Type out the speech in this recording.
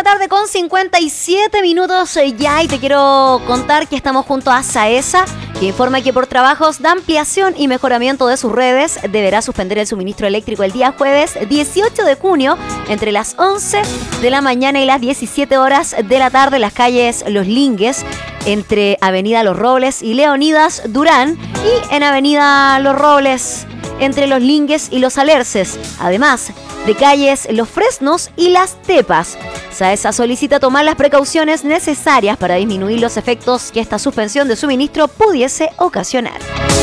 tarde con 57 minutos ya, y te quiero contar que estamos junto a SAESA, que informa que por trabajos de ampliación y mejoramiento de sus redes deberá suspender el suministro eléctrico el día jueves 18 de junio entre las 11 de la mañana y las 17 horas de la tarde en las calles Los Lingues, entre Avenida Los Robles y Leonidas Durán, y en Avenida Los Robles entre Los Lingues y Los Alerces, además de calles Los Fresnos y Las Tepas. SAESA solicita tomar las precauciones necesarias para disminuir los efectos que esta suspensión de suministro pudiese ocasionar.